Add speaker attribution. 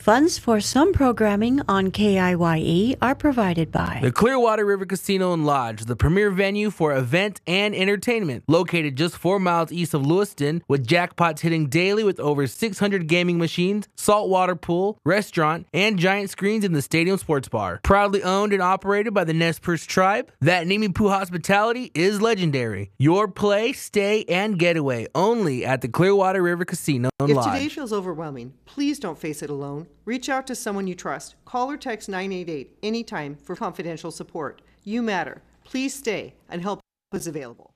Speaker 1: Funds for some programming on KIYE are provided by
Speaker 2: the Clearwater River Casino and Lodge, the premier venue for event and entertainment, located just 4 miles east of Lewiston, with jackpots hitting daily with over 600 gaming machines, saltwater pool, restaurant, and giant screens in the stadium sports bar. Proudly owned and operated by the Nez Perce tribe, that Nimiipuu hospitality is legendary. Your play, stay, and getaway only at the Clearwater River Casino and
Speaker 3: If
Speaker 2: Lodge.
Speaker 3: today feels overwhelming, please don't face it alone. Reach out to someone you trust. Call or text 988 anytime for confidential support. You matter. Please stay, and help is available.